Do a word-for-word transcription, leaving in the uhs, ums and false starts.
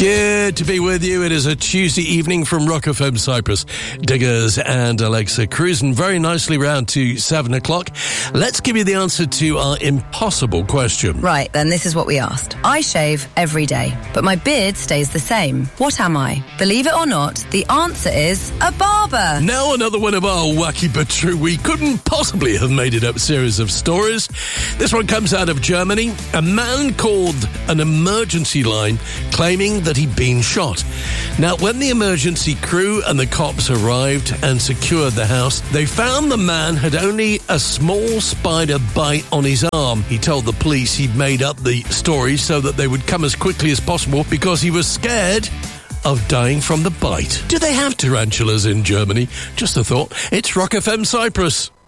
Good to be with you. It is a Tuesday evening from Rock F M Cyprus. Diggers and Alexa cruising very nicely round to seven o'clock. Let's give you the answer to our impossible question. Right, then this is what we asked. I shave every day, but my beard stays the same. What am I? Believe it or not, the answer is a barber. Now another one of our wacky but true, we couldn't possibly have made it up series of stories. This one comes out of Germany. A man called an emergency line claiming that he'd been shot. Now, when the emergency crew and the cops arrived and secured the house, they found the man had only a small spider bite on his arm. He told the police he'd made up the story so that they would come as quickly as possible because he was scared of dying from the bite. Do they have tarantulas in Germany? Just a thought. It's Rock F M Cyprus.